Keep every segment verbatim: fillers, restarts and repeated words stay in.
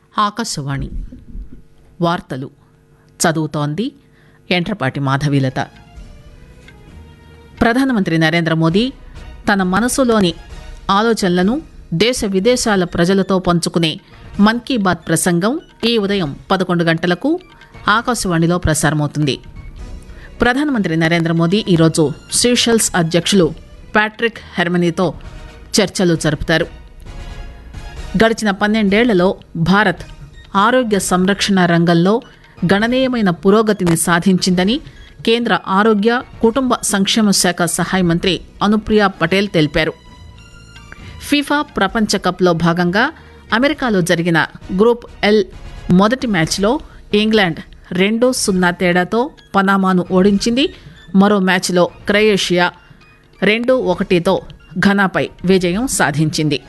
ఆకాశవాణి వార్తలు చదువుతోంది ఎంట్రపాటి మాధవీలత. ప్రధానమంత్రి నరేంద్ర మోదీ తన మనసులోని ఆలోచనలను దేశ విదేశాల ప్రజలతో పంచుకునే మన్ కీ బాత్ ప్రసంగం ఈ ఉదయం పదకొండు గంటలకు ఆకాశవాణిలో ప్రసారమవుతుంది. ప్రధానమంత్రి నరేంద్ర మోదీ ఈరోజు సీషెల్స్ అధ్యక్షులు ప్యాట్రిక్ హెర్మనీతో చర్చలు జరుపుతారు. గడిచిన పన్నెండేళ్లలో భారత్ ఆరోగ్య సంరక్షణ రంగంలో గణనీయమైన పురోగతిని సాధించిందని కేంద్ర ఆరోగ్య కుటుంబ సంక్షేమ శాఖ సహాయ మంత్రి అనుప్రియ పటేల్ తెలిపారు. ఫిఫా ప్రపంచ కప్లో భాగంగా అమెరికాలో జరిగిన గ్రూప్ ఎల్ మొదటి మ్యాచ్లో ఇంగ్లాండ్ రెండు సున్నా తేడాతో పనామాను ఓడించింది. మరో మ్యాచ్లో క్రొయేషియా రెండు ఒకటితో ఘనాపై విజయం సాధించింది.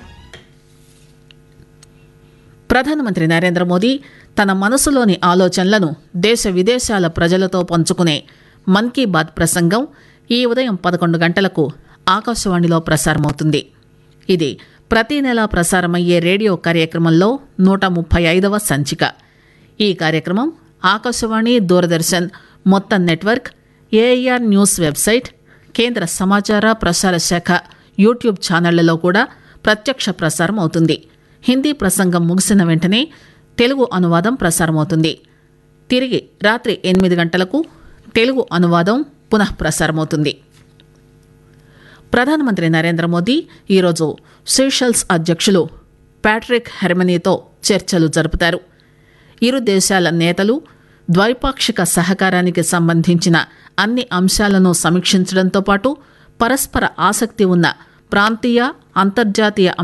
ప్రధానమంత్రి నరేంద్ర మోదీ తన మనసులోని ఆలోచనలను దేశ విదేశాల ప్రజలతో పంచుకునే మన్ కీ బాత్ ప్రసంగం ఈ ఉదయం పదకొండు గంటలకు ఆకాశవాణిలో ప్రసారమవుతుంది. ఇది ప్రతి నెలా ప్రసారమయ్యే రేడియో కార్యక్రమంలో నూట ముప్పై ఐదవ సంచిక. ఈ కార్యక్రమం ఆకాశవాణి, దూరదర్శన్ మొత్తం నెట్వర్క్, ఏఐఆర్ న్యూస్ వెబ్సైట్, కేంద్ర సమాచార ప్రసార శాఖ యూట్యూబ్ ఛానళ్లలో కూడా ప్రత్యక్ష ప్రసారం అవుతుంది. హిందీ ప్రసంగం ముగిసిన వెంటనే తెలుగు అనువాదం ప్రసారమవుతుంది. తిరిగి రాత్రి ఎనిమిది గంటలకు తెలుగు అనువాదం పునః ప్రసారమవుతుంది. ప్రధానమంత్రి నరేంద్ర మోదీ ఈరోజు సీషెల్స్ అధ్యక్షులు ప్యాట్రిక్ హెర్మనీతో చర్చలు జరుపుతారు. ఇరు దేశాల నేతలు ద్వైపాక్షిక సహకారానికి సంబంధించిన అన్ని అంశాలను సమీక్షించడంతో పాటు పరస్పర ఆసక్తి ఉన్న ప్రాంతీయ, అంతర్జాతీయ